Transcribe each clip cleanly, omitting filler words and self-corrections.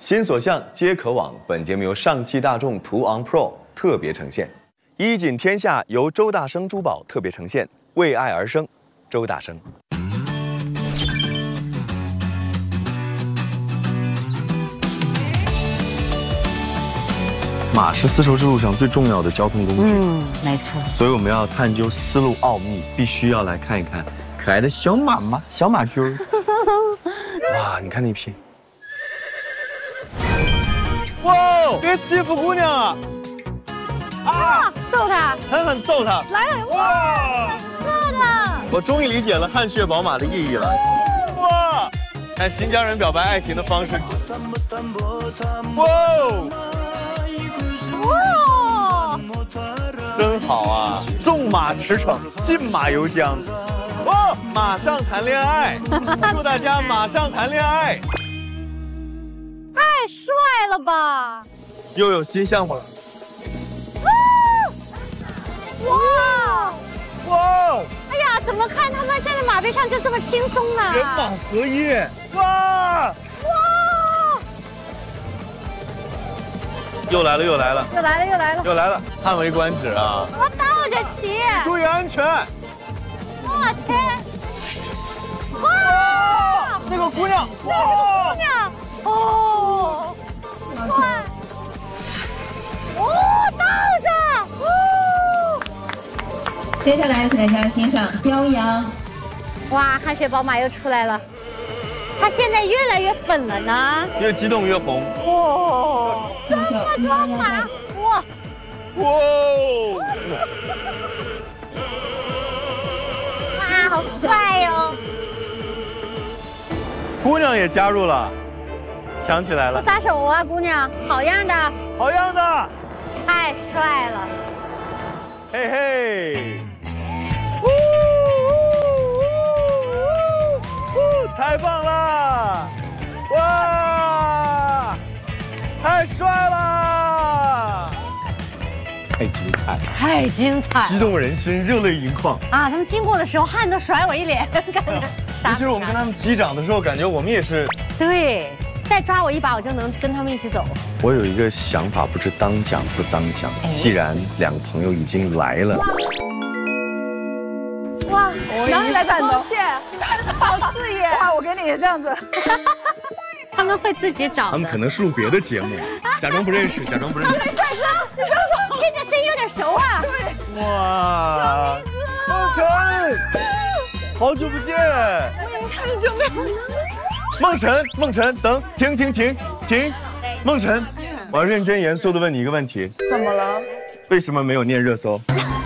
心所向皆可往。本节目由上汽大众途昂 Pro 特别呈现，衣锦天下由周大生珠宝特别呈现，为爱而生，周大生。马是丝绸之路上最重要的交通工具， 没错。 所以我们要探究丝路奥秘，必须要来看一看可爱的小马吗？小马驹儿。哇，你看那匹。哇，别欺负姑娘啊！ 啊！揍他！ 狠狠揍他！ 来了！哇！揍他！ 我终于理解了汗血宝马的意义了。哇！看新疆人表白爱情的方式。哇！哇！真好啊！纵马驰骋，信马由缰。哦，马上谈恋爱！祝大家马上谈恋爱！ 太帅了吧！ 又有新项目了。 哇！ 哇！ 哎呀，怎么看他们站在马背上就这么轻松呢？ 人马合一！哇！哇！又来了，又来了， 又来了，又来了， 又来了！叹为观止啊！ 我倒着骑， 注意安全！ 我天！哇！ 那个姑娘， 那个姑娘，哦，帅！哦，倒着，哦。 接下来，请大家欣赏《骄阳》。 哇，汗血宝马又出来了，它现在越来越粉了呢， 越激动越红。 哇，这么多马，哇， 哇！ 哇，好帅哟！ 姑娘也加入了，抢起来了。 不撒手啊，姑娘，好样的， 好样的， 太帅了！ 嘿嘿。太棒了！哇，太帅了！太精彩， 太精彩， 激动人心，热泪盈眶啊！他们经过的时候，汗都甩我一脸，感觉。 尤其是我们跟他们击掌的时候，感觉我们也是。 对，再抓我一把，我就能跟他们一起走。 我有一个想法，不知当讲不当讲。既然两个朋友已经来了。 哇， 哪里来的光线？ 好刺眼！ 哇，我跟你也这样子。 他们会自己找的。 他们可能是录别的节目，假装不认识，假装不认识。 帅哥，你不要走，听着声音有点熟啊。 对。 哇， 小明哥， 梦辰，好久不见。 我已经太久没有。 梦辰，等，停，梦辰，我要认真严肃的问你一个问题。 怎么了？ 为什么没有念热搜？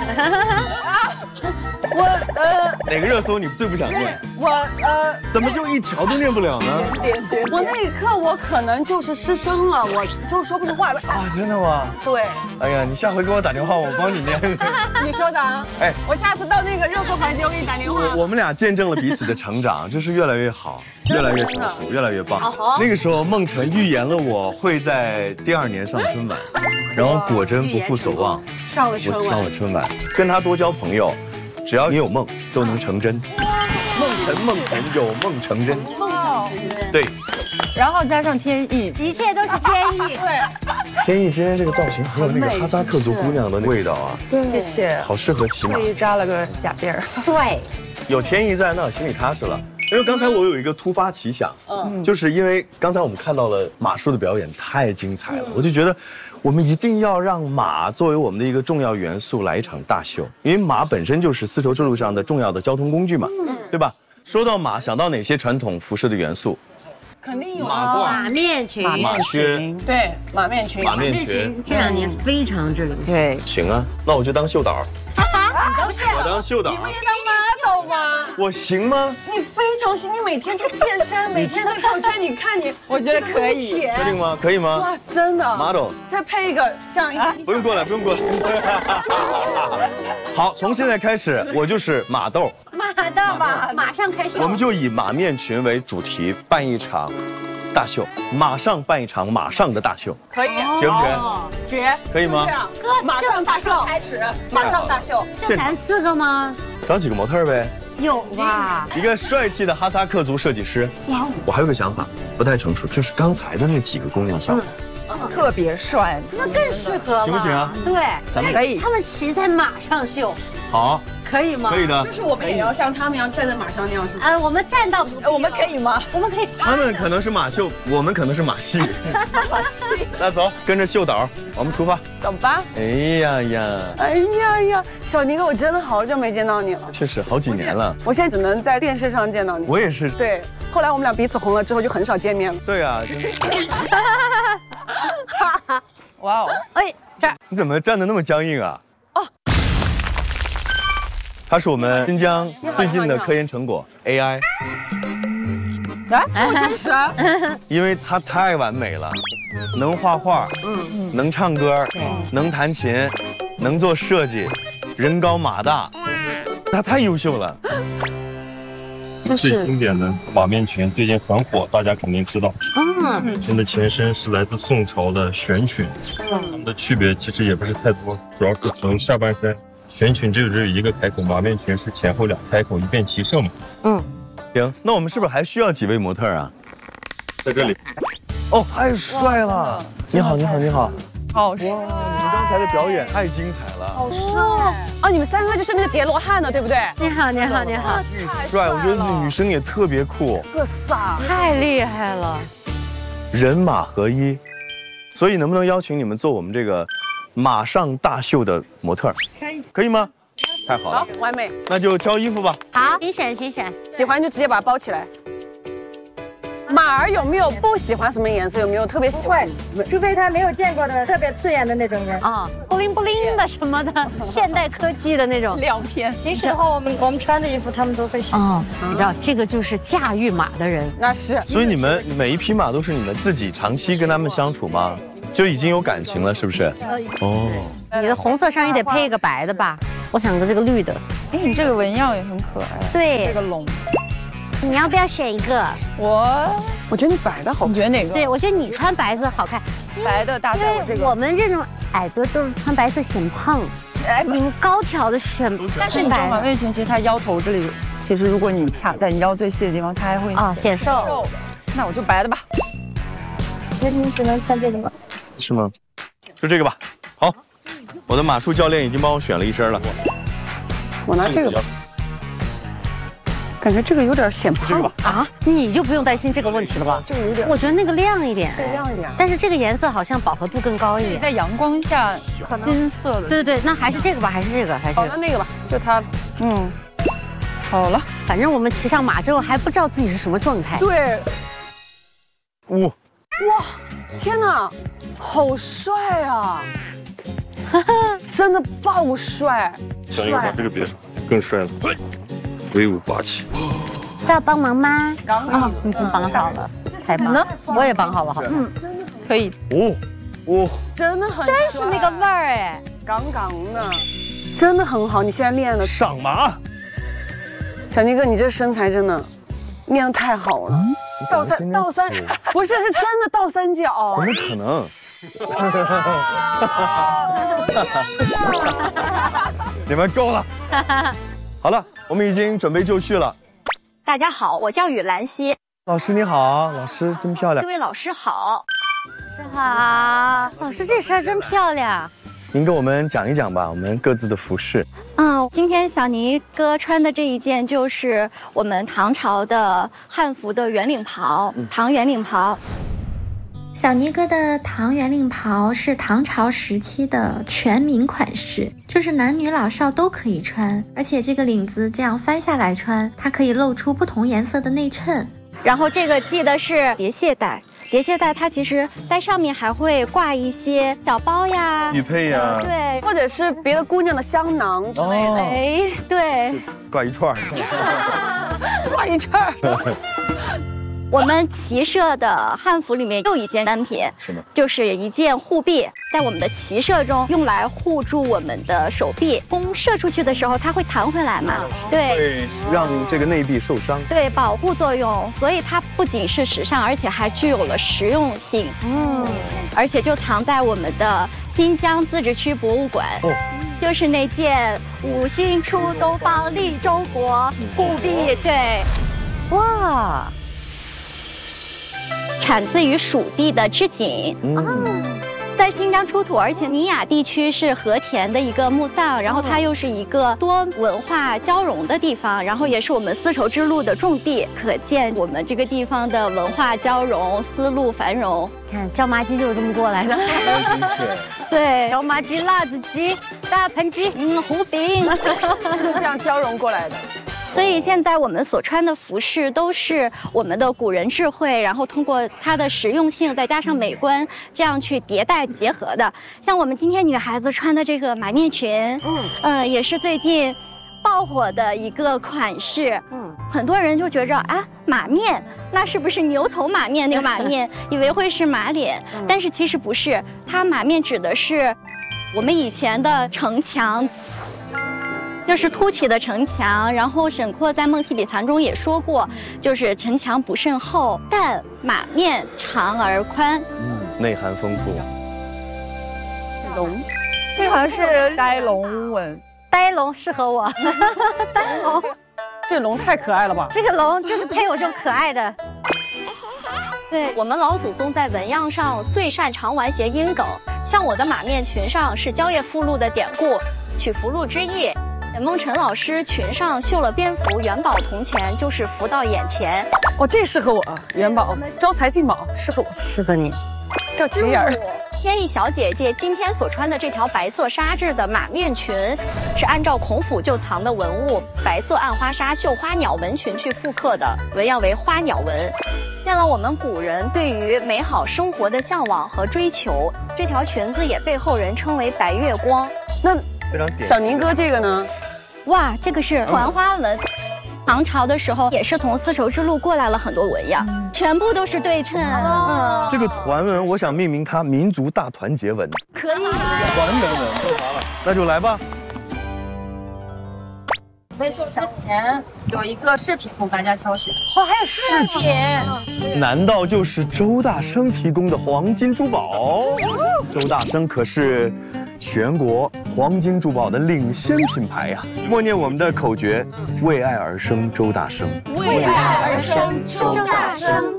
哪个热搜你最不想念？怎么就一条都念不了呢？ 我那一刻我可能就是失声了，我就说不出话来。 啊，真的吗？ 对。 哎呀，你下回给我打电话，我帮你念。 你说的啊？哎，我下次到那个热搜环节，我给你打电话。 我们俩见证了彼此的成长，就是越来越好，越来越成熟，越来越棒。那个时候，梦辰预言了我会在第2年上春晚，然后果真不负所望， 上了春晚，跟他多交朋友。只要你有梦，都能成真。梦辰有梦成真。 梦想成真。 对。 然后加上天意， 一切都是天意。 对。 天意今天这个造型很有那个哈萨克族姑娘的味道啊。 对，谢谢。 好适合骑马。 特意扎了个假辫儿。 帅。 有天意在，那我心里踏实了。因为刚才我有一个突发奇想，就是因为刚才我们看到了马术的表演太精彩了，我就觉得我们一定要让马作为我们的一个重要元素来一场大秀，因为马本身就是丝绸之路上的重要的交通工具嘛，对吧？说到马，想到哪些传统服饰的元素？ 肯定有马褂、 马面裙、 马靴， 对，马面裙， 马面裙这2年非常之流行。 对， 行啊，那我就当秀导。 都是我当秀导。 你不也当 model 吗？ 我行吗？ 你非常行，你每天就健身，每天在朋友圈，你看你，我觉得可以。 确定吗？可以吗？ 哇，真的 model， 再配一个这样一个， 不用过来。好，从现在开始，我就是马豆。 马上开始。 我们就以马面裙为主题办一场大秀，马上办一场马上的大秀， 可以， 绝不绝？ 绝， 可以吗？ 哥，马上大秀开始，马上大秀。 就咱4个吗？ 找几个模特呗。 有吧？ 一个帅气的哈萨克族设计师。我还有个想法，不太成熟，就是刚才的那几个姑娘效果。 特别帅， 那更适合了。 行不行啊？ 对， 咱们可以。 他们骑在马上秀， 好， 可以吗？ 可以的。 就是我们也要像他们一样站在马上那样，是吧？ 我们站到， 我们可以吗？ 我们可以。 他们可能是马秀，我们可能是马戏。 马戏。 那走，跟着秀导，我们出发。 走吧。 哎呀呀！ 哎呀呀，小宁哥，我真的好久没见到你了。 确实好几年了。 我现在只能在电视上见到你。 我也是。 对，后来我们俩彼此红了之后，就很少见面了。 对啊，真是。 哇哦！ 哎，这儿你怎么站得那么僵硬啊？哦，它是我们新疆最近的科研成果 AI。 来，这么真实啊！ 因为它太完美了，能画画，能唱歌，能弹琴，能做设计，人高马大，它太优秀了。 最经典的马面裙最近很火，大家肯定知道。裙的前身是来自宋朝的悬裙，它们的区别其实也不是太多，主要是从下半身，悬裙只有一个开口，马面裙是前后两开口，以便提升嘛。 行，那我们是不是还需要几位模特啊？ 在这里。 哦，太帅了！你好，你好，你好。 好帅！ 你们刚才的表演太精彩了， 好帅！哦，你们三个就是那个叠罗汉的，对不对？ 你好，你好，你好， 巨帅！我觉得女生也特别酷， 个飒， 太厉害了！ 人马合一，所以能不能邀请你们做我们这个马上大秀的模特？可以，可以吗？太好了， 好，完美。 那就挑衣服吧。 好，请选，请选。 喜欢就直接把它包起来。马儿有没有不喜欢什么颜色？有没有特别喜欢？ 除非他没有见过的特别刺眼的那种人啊，布灵布灵的什么的，现代科技的那种。 聊天。 平时的话，我们穿的衣服他们都会喜欢。 哦，你知道这个就是驾驭马的人。 那是。 所以你们每一匹马都是你们自己长期跟他们相处吗？就已经有感情了，是不是？哦。 你的红色上也得配一个白的吧？我想个这个绿的。 哎，你这个纹样也很可爱。 对， 这个龙。 你要不要选一个？ 我觉得你白的好看。 你觉得哪个？ 对，我觉得你穿白色好看。 白的搭在我这个。 我们这种矮个都是穿白色显胖，你们高挑的选不出。 但是你中马面裙其实它腰头这里，其实如果你卡在你腰最细的地方，它还会显瘦。 那我就白的吧。 我觉得你只能穿这个了。 是吗？就这个吧。好，我的马术教练已经帮我选了一身了。 我拿这个吧。感觉这个有点显胖啊，你就不用担心这个问题了吧？ 这个有点， 我觉得那个亮一点， 对，亮一点。 但是这个颜色好像饱和度更高一点， 在阳光下金色的。 对对对，那还是这个吧，还是这个，还是。 好，那个吧，就它。 好了， 反正我们骑上马之后还不知道自己是什么状态。 对。 哇， 天哪，好帅啊！真的爆帅。 小宁把这个别上，更帅了。威武霸气， 需要帮忙吗？已经绑好了，太棒了！我也绑好了，好， 可以。 真的很， 真是那个味儿哎， 杠杠的，真的很好。你现在练的上马， 小宁哥，你这身材真的练得太好了。倒三，不是，是真的倒三角。 怎么可能？你们够了。好了，我们已经准备就绪了。 大家好，我叫雨兰溪。 老师你好，老师真漂亮。 这位老师好。 老师好，老师这身真漂亮。 您给我们讲一讲吧，我们各自的服饰。 今天小尼哥穿的这一件就是我们唐朝的汉服的圆领袍，唐圆领袍。 小尼哥的唐圆领袍是唐朝时期的全民款式，就是男女老少都可以穿，而且这个领子这样翻下来穿，它可以露出不同颜色的内衬。 然后这个系的是叠蟹带，叠蟹带它其实在上面还会挂一些小包呀、 玉佩呀， 对， 或者是别的姑娘的香囊之类的。 哎，对， 挂一串， 挂一串。 我们骑射的汉服里面又一件单品， 是吗？ 就是一件护臂，在我们的骑射中用来护住我们的手臂，弓射出去的时候它会弹回来嘛，对， 会让这个内壁受伤， 对，保护作用，所以它不仅是时尚，而且还具有了实用性，而且就藏在我们的新疆自治区博物馆。 就是那件五星出东方利州国护臂，对， 哇， 产自于蜀地的织锦。在新疆出土，而且尼雅地区是和田的一个墓葬，然后它又是一个多文化交融的地方，然后也是我们丝绸之路的重地，可见我们这个地方的文化交融、丝路繁荣。 看椒麻鸡就是这么过来的。对，椒麻鸡、辣子鸡、大盆鸡、糊饼， 这样交融过来的。 所以现在我们所穿的服饰都是我们的古人智慧，然后通过它的实用性再加上美观，这样去迭代结合的。像我们今天女孩子穿的这个马面裙，也是最近爆火的一个款式。很多人就觉着啊，马面那是不是牛头马面那个马面，以为会是马脸，但是其实不是，它马面指的是我们以前的城墙。就是凸起的城墙，然后沈括在《梦溪笔谈》中也说过，就是城墙不甚厚，但马面长而宽， 内涵丰富。 龙，这好像是呆龙纹， 呆龙适合我，呆龙， 这龙太可爱了吧？ 这个龙就是配我这种可爱的。 对，我们老祖宗在纹样上最擅长玩谐音梗，像我的马面裙上是蕉叶附录的典故，取福禄之意。沈梦辰老师裙上绣了蝙蝠，元宝铜钱就是福到眼前。 哦，这适合我啊，元宝招财进宝，适合我， 适合你。 这钱眼儿。 天意小姐姐今天所穿的这条白色纱质的马面裙，是按照孔府旧藏的文物白色暗花纱绣花鸟纹裙去复刻的，纹样为花鸟纹，见了我们古人对于美好生活的向往和追求。这条裙子也被后人称为白月光。 那非常典型。 小宁哥这个呢？ 哇，这个是团花纹。唐朝的时候也是从丝绸之路过来了很多纹样，全部都是对称。 这个团纹，我想命名它民族大团结纹。 可以。 团纹纹，那就来吧。 没收之前有一个饰品供大家挑选。 哇，还有饰品？ 难道就是周大生提供的黄金珠宝？周大生可是全国黄金珠宝的领先品牌呀！默念我们的口诀：为爱而生，周大生。 为爱而生，周大生。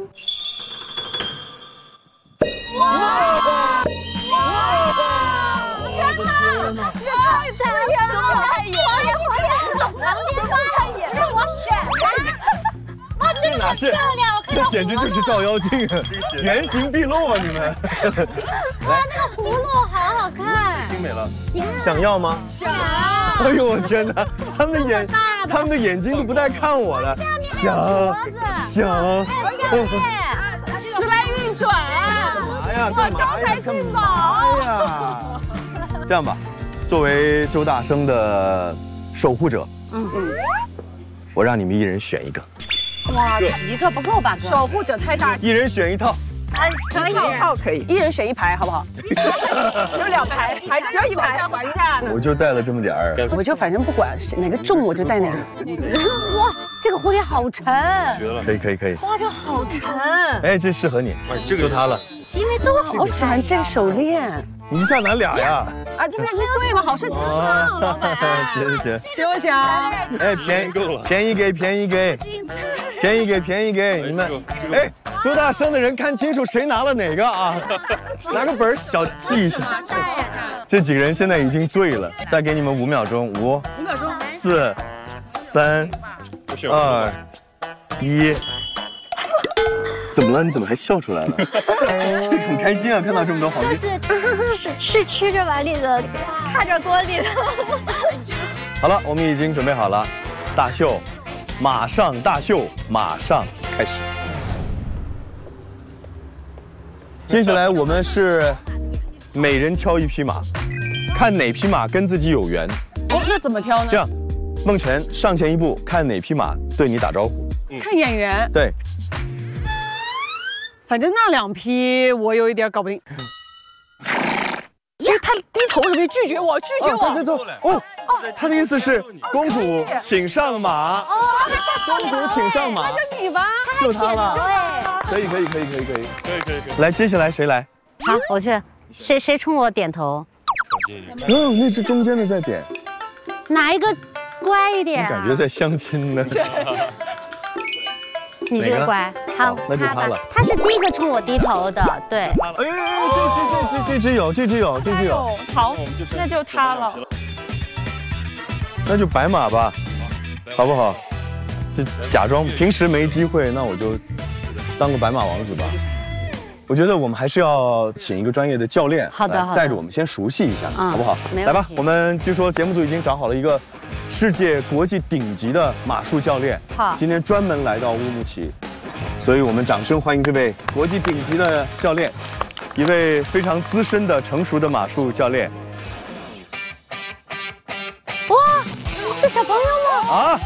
哇！天哪！这太漂亮了！旁边花姐让我选。哇，这个很漂亮！ 这简直就是照妖镜啊！原形毕露啊，你们！ 哇，那个葫芦好好看， 精美了。想要吗？ 想。 哎呦我天哪，他们的眼睛都不带看我的。想。 下面时来运转。 哇，招财进宝呀！这样吧，作为周大生的守护者，我让你们一人选一个。 哇，一个不够吧，哥？ 守护者太大， 一人选一套。 可以， 套可以，一人选一排，好不好？只有2排，只有1排，还价呢。 我就带了这么点儿， 我就反正不管哪个重我就带哪个。 哇，这个蝴蝶好沉。 绝了，可以。 哇，这好沉。 哎，这适合你，这个就它了。 因为都好喜欢这个手链。 你一下拿俩呀？ 啊，这边对了，好事情上，老板。行不行？ 哎，便宜给你们。哎，周大生的人看清楚谁拿了哪个啊？拿个本小记一下。这几个人现在已经醉了，再给你们5秒钟，5秒钟，4、3、2、1。怎么了？你怎么还笑出来了？这很开心啊，看到这么多黄金。 是吃着碗里的，看着锅里的。 好了，我们已经准备好了，大秀，马上开始。接下来我们是每人挑一匹马，看哪匹马跟自己有缘。 哦，那怎么挑呢？ 这样，梦辰上前一步，看哪匹马对你打招呼。 看眼缘。 对。 反正那2匹我有一点搞不定。他低头什么拒绝我？ 哦，他的意思是公主请上马。公主请上马。 那就你吧。 就他了。可以。来，接下来谁来？ 好，我去。谁冲我点头？ 哦，那只中间的在点， 哪一个乖一点？ 感觉在相亲呢。 你这个乖，好， 那就他了。 他是第一个冲我低头的，对。 哎，这只有。 好，那就他了。 那就白马吧，好不好？就假装平时没机会，那我就当个白马王子吧。我觉得我们还是要请一个专业的教练， 好的， 带着我们先熟悉一下，好不好？来吧，我们据说节目组已经找好了一个世界国际顶级的马术教练， 好， 今天专门来到乌鲁木齐，所以我们掌声欢迎这位国际顶级的教练，一位非常资深的成熟的马术教练。 哇，是小朋友吗？ 啊！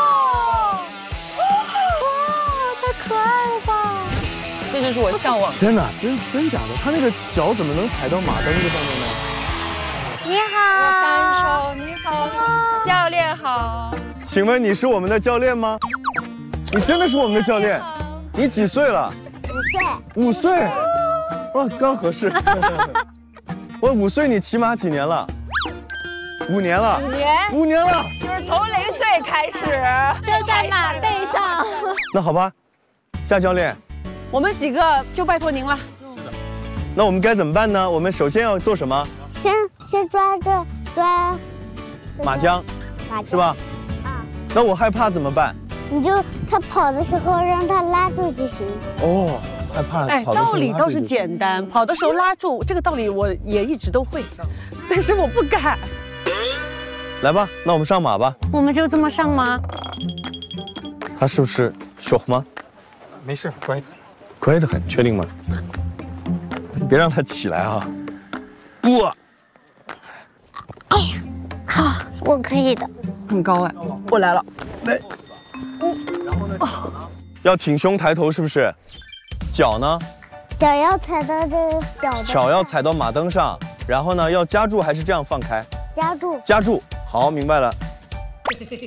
哇，太可爱了吧！ 这就是我向往。 天哪，真假的？他那个脚怎么能踩到马蹬子上面呢？ 你好， 单手，你好，教练好。 请问你是我们的教练吗？你真的是我们的教练？你几岁了？5岁。哇，刚合适。我5岁，你骑马几年了？5年了。5年了。 就是从0岁开始， 就在马背上。 那好吧，夏教练， 我们几个就拜托您了。 那我们该怎么办呢？我们首先要做什么？ 先抓马缰，是吧？ 啊。 那我害怕怎么办？ 你就他跑的时候让他拉住就行。 哦，害怕。 哎，道理倒是简单，跑的时候拉住，这个道理我也一直都会，但是我不敢。 来吧，那我们上马吧。 我们就这么上吗？ 他是不是手吗？ 没事，乖。 乖得很，确定吗？别让他起来啊！哇！ 哎呀，好，我可以的。 很高哎，我来了。 来。要挺胸抬头，是不是？脚呢？ 脚要踩到这个脚要踩到马蹬上，然后呢，要夹住还是这样放开？ 夹住。 夹住。好，明白了。